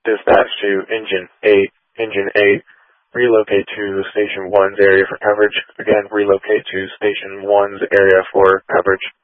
Dispatch to Engine 8. Engine 8, relocate to Station 1's area for coverage. Again, relocate to Station 1's area for coverage.